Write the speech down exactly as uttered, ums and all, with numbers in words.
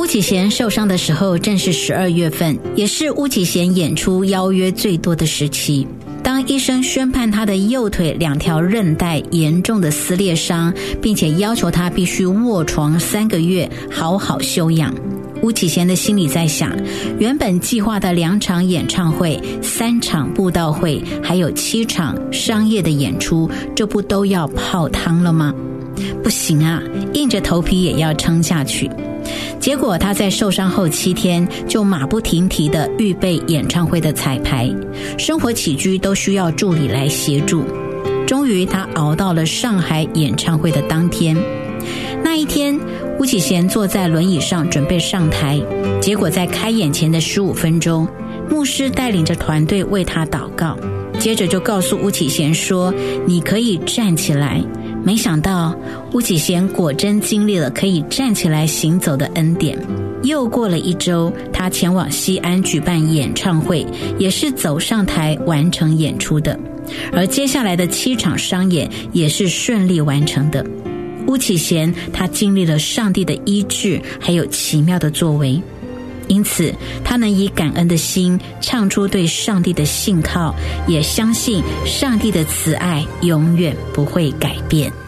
启贤受伤的时候正是十二月份，也是巫启贤演出邀约最多的时期。当医生宣判他的右腿两条韧带严重的撕裂伤，并且要求他必须卧床三个月好好休养，巫启贤的心里在想，原本计划的两场演唱会、三场布道会，还有七场商业的演出，这不都要泡汤了吗？不行啊，硬着头皮也要撑下去。结果他在受伤后七天就马不停蹄地预备演唱会的彩排，生活起居都需要助理来协助。终于他熬到了上海演唱会的当天。那一天，巫启贤坐在轮椅上准备上台，结果在开演前的十五分钟，牧师带领着团队为他祷告，接着就告诉巫启贤说，你可以站起来。没想到巫启贤果真经历了可以站起来行走的恩典。又过了一周，他前往西安举办演唱会，也是走上台完成演出的，而接下来的七场商演也是顺利完成的。巫启贤他经历了上帝的医治，还有奇妙的作为，因此他能以感恩的心唱出对上帝的信靠，也相信上帝的慈爱永远不会改变。